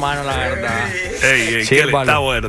hermano, la verdad. Ey, Sí, está bueno.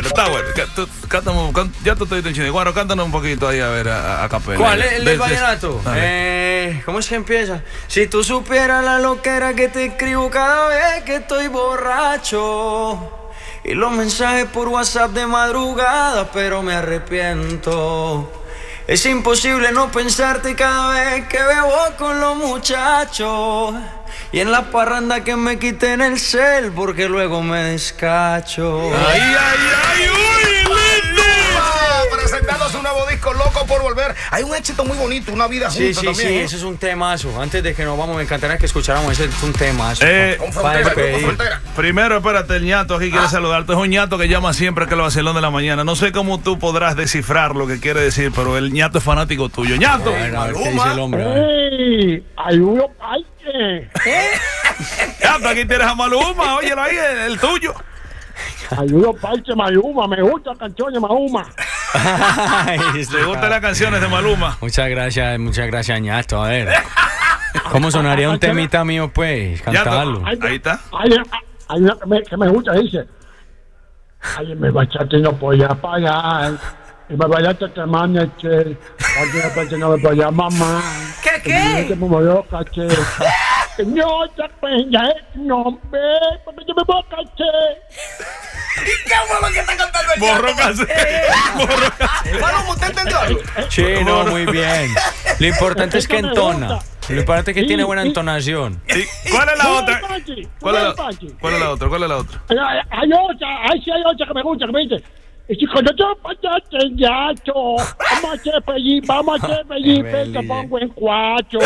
Ya tú te diste un chino. Guaro, cántanos un poquito ahí, a ver, a capela. ¿Cuál es el del vallenato? ¿Cómo es que empieza? Si tú supieras la loquera que te escribo cada vez que estoy borracho, y los mensajes por WhatsApp de madrugada, pero me arrepiento. Es imposible no pensarte cada vez que bebo con los muchachos, y en la parranda que me quiten el cel porque luego me descacho. ¡Ay, uy, lindo! Presentando su nuevo disco, Loco por Volver. Hay un éxito muy bonito, Una Vida Juntos también. Sí, ese es un temazo. Antes de que nos vamos, me encantaría que escucháramos ese, es un temazo. Con Frontera. Primero, espérate, el ñato aquí quiere saludarte. Es un ñato que llama siempre que el vacilón de la mañana. No sé cómo tú podrás descifrar lo que quiere decir, pero el ñato es fanático tuyo. ¡Ñato! A ver qué dice el hombre. ¡Ey! ¡Ayudo, Pache! Ñato, aquí tienes a Maluma. Óyelo ahí, el tuyo. Ayudo, Pache, Maluma. Me gusta la canción de Maluma. ¿Te gustan las canciones de Maluma? Muchas gracias, ñato. A ver, ¿cómo sonaría un temita mío, pues? Cantarlo. Ahí está. Hay una que me gusta, dice. Ay, me bachaste y no podía pagar. Y me bachaste te maneché. Porque no me podía mamar. ¿Qué? Que me movió caché. No, ya peña, no, porque yo me voy a caché. ¿Qué fue lo que está cantando el Borro cassette. Maluma, ¿usted entendió algo? Sí, no, muy bien. Lo importante es que entona. Lo importante es que tiene buena entonación. ¿Cuál es la otra? ¿Cuál ¿Cuál es la otra? Hay otra que me gusta, que me dice. Y si cuando yo pasaste el yacho, vamos a hacer feliz, te pongo en cuatro.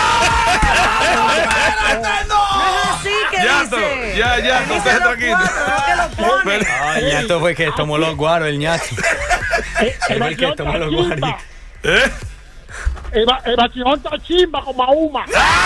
Así que dice. Ya, no te tranquilo. El ñato fue que tomó los guaros, el ñato. Él fue el que tomó los guaros. El vacilón está chimba como Maluma.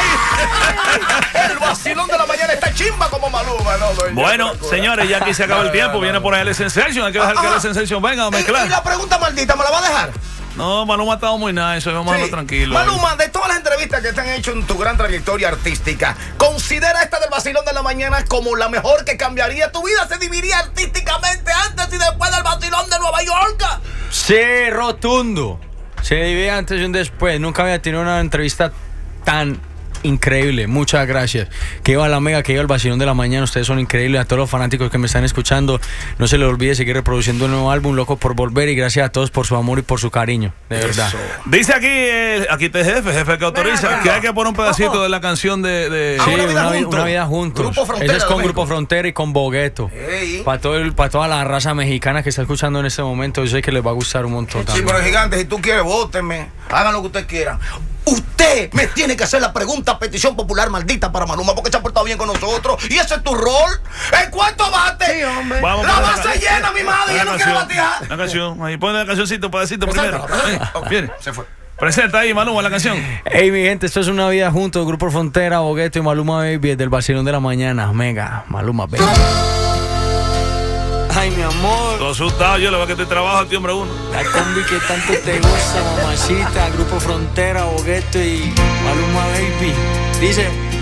El vacilón de la mañana está chimba como Maluma. Bueno, señores, ya aquí se acaba el tiempo. Viene por ahí el Sensation. Hay que dejar que el Sensation venga a mezclar. ¿Y la pregunta maldita me la va a dejar? No, Maluma ha estado muy nice. Vamos a darlo tranquilo. Maluma, de todas las entrevistas que te han hecho en tu gran trayectoria artística, ¿considera esta del vacilón de la mañana como la mejor que cambiaría tu vida? ¿Se dividiría artísticamente antes y después del vacilón de Nueva York? Sí, rotundo. Se divide antes y un después. Nunca había tenido una entrevista tan increíble. Muchas gracias. Que iba la mega, que iba el vacilón de la mañana. Ustedes son increíbles. A todos los fanáticos que me están escuchando, no se les olvide seguir reproduciendo el nuevo álbum, Loco por Volver. Y gracias a todos por su amor y por su cariño. De verdad. Dice aquí te jefe que autoriza que hay que poner un pedacito de la canción de sí, una vida juntos. Ese es con Grupo Frontera y con Bogueto. Para toda la raza mexicana que está escuchando en este momento, yo sé que les va a gustar un montón. Sí, pero gigante, si tú quieres, vótenme. Hagan lo que ustedes quieran. Usted me tiene que hacer la pregunta petición popular maldita para Maluma porque se ha portado bien con nosotros. Y ese es tu rol. ¿En cuánto bate? Sí, hombre. Vamos la base llena, mi madre. Ya no quiere batear. La canción. Ahí pone la cancioncito, pedacito primero. Viene. Se fue. Presenta ahí, Maluma, la canción. Hey, mi gente, esto es Una Vida Juntos, Grupo Frontera, Bogueto y Maluma Baby, desde el vacilón de la mañana. Mega, Maluma Baby. Ay, mi amor. Todo asustado, yo le veo que te trabajo a ti, hombre uno. La combi que tanto te gusta, mamacita. Grupo Frontera, Bogueto y Maluma Baby. Dice.